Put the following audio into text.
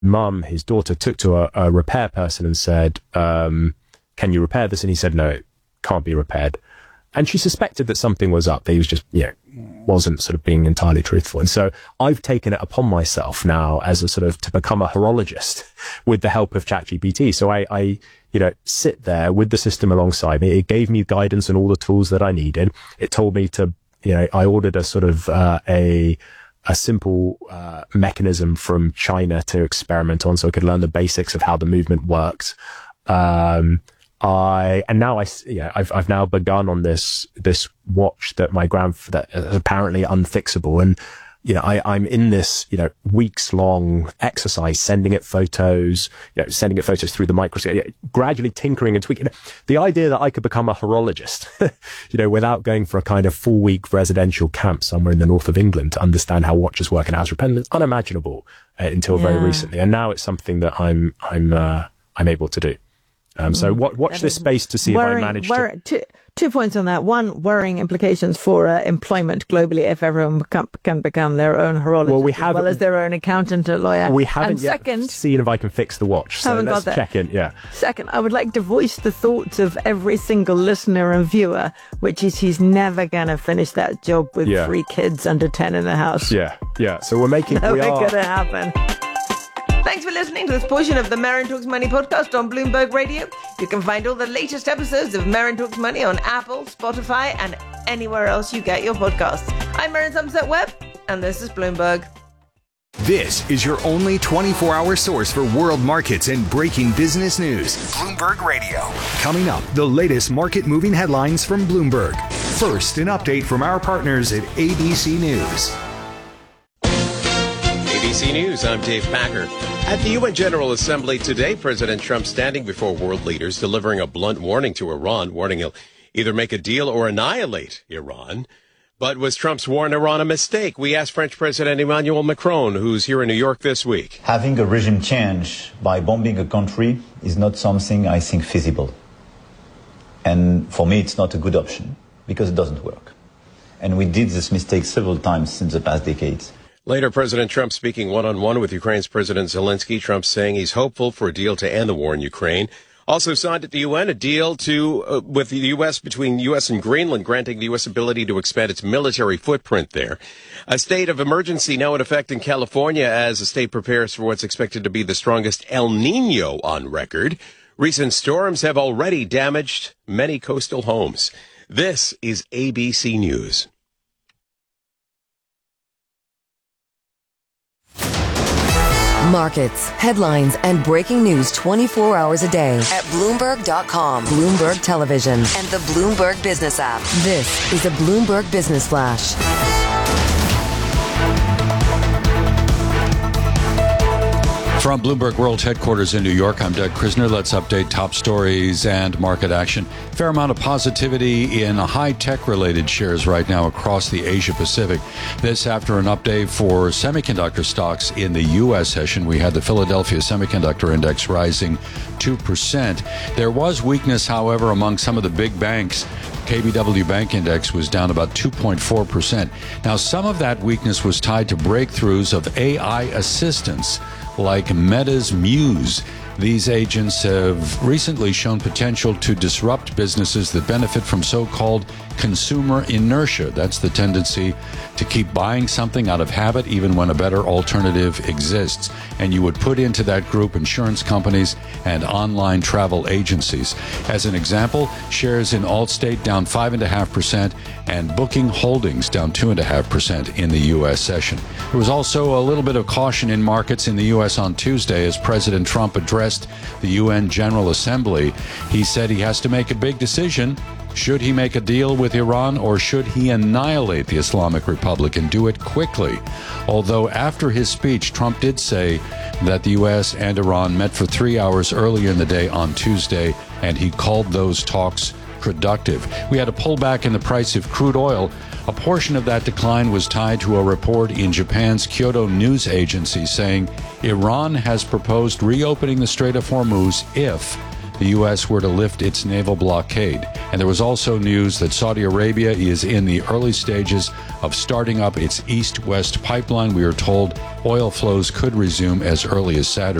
mum, his daughter, took to a repair person and said, can you repair this? And he said, no, it can't be repaired. And she suspected that something was up. That he was just, wasn't sort of being entirely truthful. And so I've taken it upon myself now as a sort of to become a horologist with the help of ChatGPT. So I sit there with the system alongside me. It gave me guidance and all the tools that I needed. It told me to, I ordered a sort of, a simple, mechanism from China to experiment on so I could learn the basics of how the movement works. I've now begun on this watch that that is apparently unfixable. And, I'm in this, weeks long exercise, sending it photos through the microscope, gradually tinkering and tweaking. The idea that I could become a horologist, without going for a kind of 4-week residential camp somewhere in the north of England to understand how watches work and how to repair them, is unimaginable until very recently. And now it's something that I'm able to do. So watch this space to see if I manage to... 2 points on that. One, worrying implications for employment globally if everyone can become their own horologist as well as their own accountant or lawyer. We haven't seen if I can fix the watch, so let's check in. Yeah. Second, I would like to voice the thoughts of every single listener and viewer, which is he's never going to finish that job with 3 kids under 10 in the house. Yeah. So we're making... Never going to happen. Thanks for listening to this portion of the Merrin Talks Money podcast on Bloomberg Radio. You can find all the latest episodes of Merrin Talks Money on Apple, Spotify, and anywhere else you get your podcasts. I'm Merrin Somerset Webb, and this is Bloomberg. This is your only 24-hour source for world markets and breaking business news. Bloomberg Radio. Coming up, the latest market-moving headlines from Bloomberg. First, an update from our partners at ABC News. ABC News, I'm Dave Packer. At the UN General Assembly today, President Trump standing before world leaders, delivering a blunt warning to Iran, warning he'll either make a deal or annihilate Iran. But was Trump's war in Iran a mistake? We asked French President Emmanuel Macron, who's here in New York this week. Having a regime change by bombing a country is not something I think feasible. And for me, it's not a good option because it doesn't work. And we did this mistake several times in the past decades. Later, President Trump speaking one-on-one with Ukraine's President Zelensky. Trump saying he's hopeful for a deal to end the war in Ukraine. Also signed at the UN a deal with the U.S. between U.S. and Greenland, granting the U.S. ability to expand its military footprint there. A state of emergency now in effect in California as the state prepares for what's expected to be the strongest El Nino on record. Recent storms have already damaged many coastal homes. This is ABC News. Markets, headlines, and breaking news 24 hours a day at Bloomberg.com, Bloomberg Television, and the Bloomberg Business app. This is a Bloomberg Business Flash. From Bloomberg World Headquarters in New York, I'm Doug Krisner. Let's update top stories and market action. Fair amount of positivity in high-tech related shares right now across the Asia Pacific. This after an update for semiconductor stocks in the U.S. session. We had the Philadelphia Semiconductor Index rising 2%. There was weakness, however, among some of the big banks. KBW Bank Index was down about 2.4%. Now, some of that weakness was tied to breakthroughs of AI assistance like Meta's Muse. These agents have recently shown potential to disrupt businesses that benefit from so-called consumer inertia. That's the tendency to keep buying something out of habit even when a better alternative exists. And you would put into that group insurance companies and online travel agencies. As an example, shares in Allstate down 5.5% and Booking Holdings down 2.5% in the U.S. session. There was also a little bit of caution in markets in the U.S. on Tuesday as President Trump addressed the UN General Assembly. He said he has to make a big decision. Should he make a deal with Iran or should he annihilate the Islamic Republic and do it quickly? Although after his speech, Trump did say that the U.S. and Iran met for 3 hours earlier in the day on Tuesday, and he called those talks productive. We had a pullback in the price of crude oil. A portion of that decline was tied to a report in Japan's Kyodo News Agency saying Iran has proposed reopening the Strait of Hormuz if the U.S. were to lift its naval blockade. And there was also news that Saudi Arabia is in the early stages of starting up its east-west pipeline. We are told oil flows could resume as early as Saturday.